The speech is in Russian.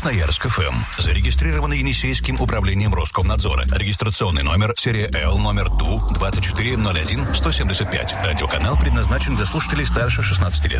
Красноярск ФМ. Зарегистрировано Енисейским управлением Роскомнадзора. Регистрационный номер серия Л номер ТУ 2401-175. Радиоканал предназначен для слушателей старше 16 лет.